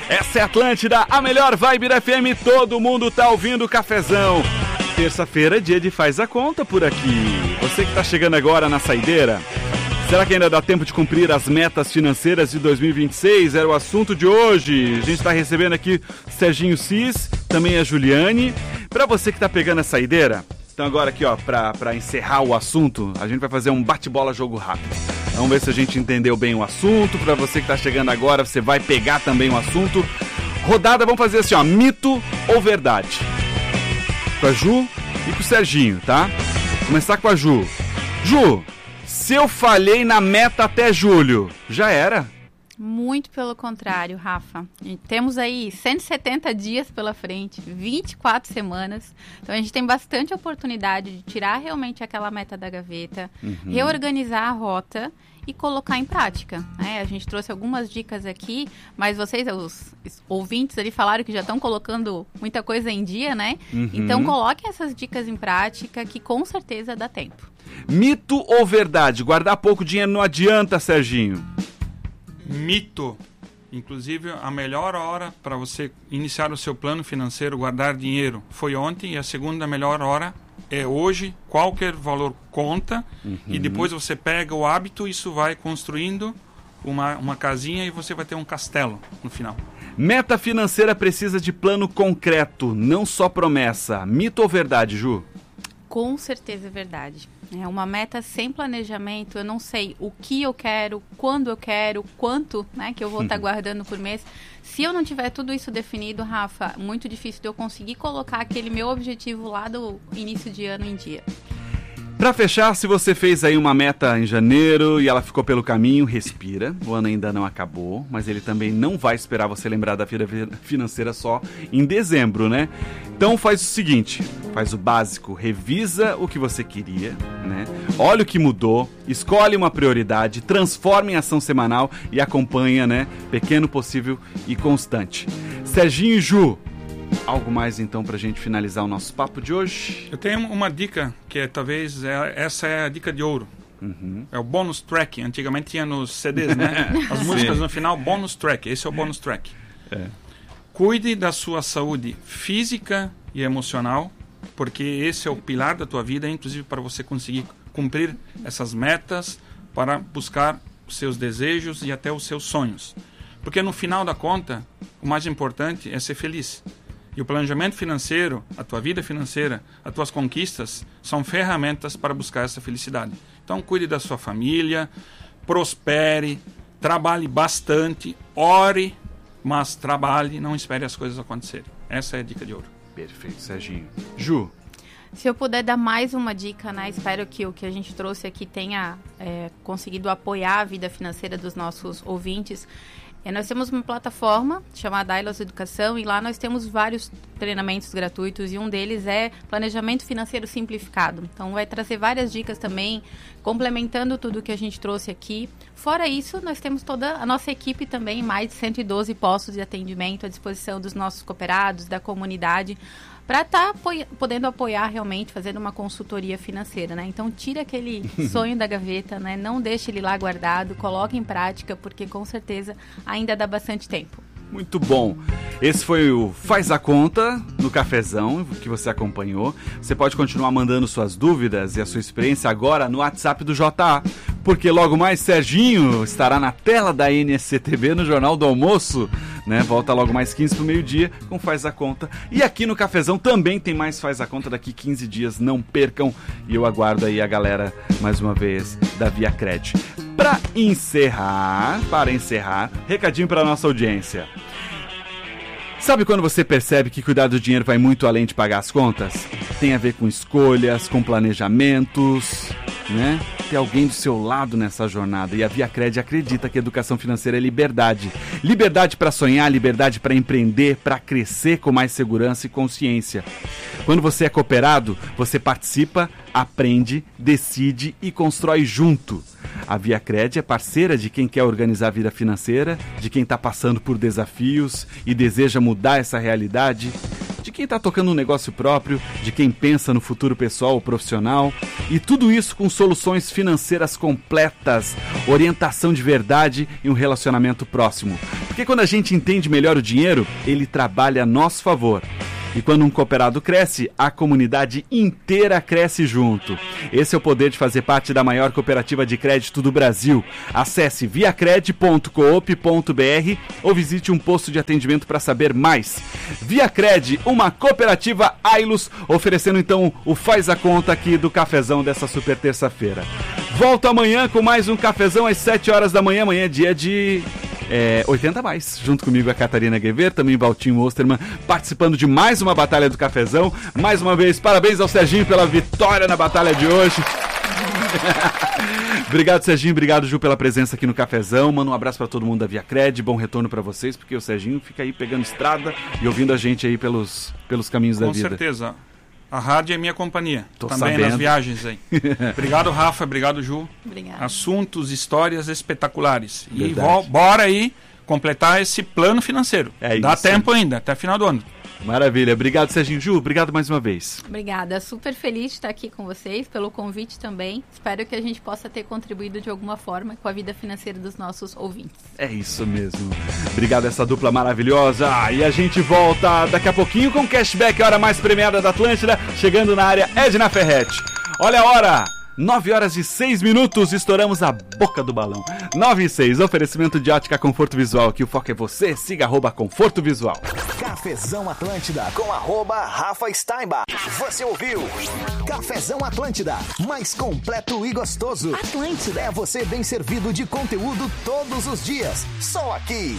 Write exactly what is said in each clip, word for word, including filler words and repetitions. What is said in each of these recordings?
Essa é Atlântida, a melhor vibe da F M, todo mundo tá ouvindo o Cafezão. Terça-feira, dia de Faz a Conta por aqui. Você que tá chegando agora na saideira, será que ainda dá tempo de cumprir as metas financeiras de dois mil e vinte e seis? Era o assunto de hoje. A gente tá recebendo aqui Serginho Cis, também a Juliane. Pra você que tá pegando a saideira, então agora aqui, ó, pra, pra encerrar o assunto, a gente vai fazer um bate-bola jogo rápido. Vamos ver se a gente entendeu bem o assunto. Pra você que tá chegando agora, você vai pegar também o assunto. Rodada, vamos fazer assim, ó, mito ou verdade? Com a Ju e com o Serginho, tá? Começar com a Ju. Ju, se eu falhei na meta até julho, já era? Muito pelo contrário, Rafa. E temos aí cento e setenta dias pela frente, vinte e quatro semanas. Então a gente tem bastante oportunidade de tirar realmente aquela meta da gaveta, uhum. reorganizar a rota e colocar em prática. Né? A gente trouxe algumas dicas aqui, mas vocês, os ouvintes ali, falaram que já estão colocando muita coisa em dia, né? Uhum. Então coloquem essas dicas em prática que com certeza dá tempo. Mito ou verdade? Guardar pouco dinheiro não adianta, Serginho. Mito. Inclusive, a melhor hora para você iniciar o seu plano financeiro, guardar dinheiro, foi ontem, e a segunda melhor hora é hoje. Qualquer valor conta, uhum. e depois você pega o hábito, isso vai construindo uma, uma casinha e você vai ter um castelo no final. Meta financeira precisa de plano concreto, não só promessa. Mito ou verdade, Ju? Com certeza é verdade. É uma meta sem planejamento, eu não sei o que eu quero, quando eu quero, quanto, né, que eu vou estar tá guardando por mês. Se eu não tiver tudo isso definido, Rafa, muito difícil de eu conseguir colocar aquele meu objetivo lá do início de ano em dia. Pra fechar, se você fez aí uma meta em janeiro e ela ficou pelo caminho, respira. O ano ainda não acabou, mas ele também não vai esperar você lembrar da vida financeira só em dezembro, né? Então faz o seguinte, faz o básico, revisa o que você queria, né? Olha o que mudou, escolhe uma prioridade, transforma em ação semanal e acompanha, né? Pequeno possível e constante. Serginho e Ju, algo mais então pra gente finalizar o nosso papo de hoje? Eu tenho uma dica que é, talvez é, essa é a dica de ouro. Uhum. É o bonus track. Antigamente tinha nos C Ds, né? As músicas no final, bonus track. Esse é o bonus track. É. Cuide da sua saúde física e emocional, porque esse é o pilar da tua vida, inclusive para você conseguir cumprir essas metas, para buscar os seus desejos e até os seus sonhos. Porque no final da conta, o mais importante é ser feliz. E o planejamento financeiro, a tua vida financeira, as tuas conquistas, são ferramentas para buscar essa felicidade. Então, cuide da sua família, prospere, trabalhe bastante, ore, mas trabalhe, não espere as coisas acontecerem. Essa é a dica de ouro. Perfeito, Serginho. Ju? Se eu puder dar mais uma dica, né? Espero que o que a gente trouxe aqui tenha é, conseguido apoiar a vida financeira dos nossos ouvintes. E nós temos uma plataforma chamada Ailos Educação e lá nós temos vários treinamentos gratuitos e um deles é Planejamento Financeiro Simplificado. Então vai trazer várias dicas também, complementando tudo que a gente trouxe aqui. Fora isso, nós temos toda a nossa equipe também, mais de cento e doze postos de atendimento à disposição dos nossos cooperados, da comunidade, para estar tá apoia- podendo apoiar realmente, fazendo uma consultoria financeira, né? Então, tira aquele sonho da gaveta, né? Não deixe ele lá guardado, coloque em prática, porque com certeza ainda dá bastante tempo. Muito bom. Esse foi o Faz a Conta no Cafezão, que você acompanhou. Você pode continuar mandando suas dúvidas e a sua experiência agora no WhatsApp do J A, porque logo mais Serginho estará na tela da N S C T V no Jornal do Almoço, né? Volta logo mais quinze pro meio-dia com Faz a Conta. E aqui no Cafezão também tem mais Faz a Conta daqui quinze dias, não percam. E eu aguardo aí a galera, mais uma vez, da Via Cred. Para encerrar, para encerrar, recadinho para nossa audiência. Sabe quando você percebe que cuidar do dinheiro vai muito além de pagar as contas? Tem a ver com escolhas, com planejamentos, né? Ter alguém do seu lado nessa jornada. E a Via Cred acredita que educação financeira é liberdade. Liberdade para sonhar, liberdade para empreender, para crescer com mais segurança e consciência. Quando você é cooperado, você participa, aprende, decide e constrói junto. A Via Cred é parceira de quem quer organizar a vida financeira, de quem está passando por desafios e deseja mudar essa realidade, de quem está tocando um negócio próprio, de quem pensa no futuro pessoal ou profissional, e tudo isso com soluções financeiras completas, orientação de verdade e um relacionamento próximo. Porque quando a gente entende melhor o dinheiro, ele trabalha a nosso favor. E quando um cooperado cresce, a comunidade inteira cresce junto. Esse é o poder de fazer parte da maior cooperativa de crédito do Brasil. Acesse viacred ponto coop ponto br ou visite um posto de atendimento para saber mais. Viacred, uma cooperativa Ailos, oferecendo então o Faz a Conta aqui do Cafezão dessa super terça-feira. Volto amanhã com mais um Cafezão às sete horas da manhã. Amanhã é dia de... É, oitenta mais, junto comigo a Catarina Guever, também Valtinho Osterman, participando de mais uma Batalha do Cafezão. Mais uma vez, parabéns ao Serginho pela vitória na batalha de hoje. Obrigado, Serginho, obrigado, Ju, pela presença aqui no Cafezão. Manda um abraço para todo mundo da Viacred, bom retorno para vocês, porque o Serginho fica aí pegando estrada e ouvindo a gente aí pelos, pelos caminhos da vida. Com certeza. A rádio é minha companhia, Tô também sabendo. nas viagens aí. Obrigado, Rafa, obrigado, Ju. Obrigada. Assuntos, histórias espetaculares. Verdade. E vo- bora aí completar esse plano financeiro. É Dá isso. tempo ainda, até final do ano. Maravilha, obrigado, Serginho. Ju, obrigado mais uma vez. Obrigada, super feliz de estar aqui com vocês, pelo convite também. Espero que a gente possa ter contribuído de alguma forma com a vida financeira dos nossos ouvintes. É isso mesmo. Obrigado a essa dupla maravilhosa. E a gente volta daqui a pouquinho com o cashback, a hora mais premiada da Atlântida. Chegando na área, Edna Ferretti. Olha a hora! nove horas e seis minutos, estouramos a boca do balão. nove e seis, oferecimento de ótica Conforto Visual, que o foco é você, siga arroba Conforto Visual. Cafezão Atlântida com arroba Rafa Steinbach. Você ouviu? Cafezão Atlântida, mais completo e gostoso. Atlântida é você bem servido de conteúdo todos os dias. Só aqui.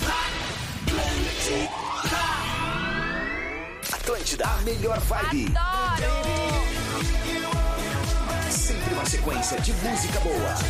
Atlântida, a melhor vibe. Sempre uma sequência de música boa.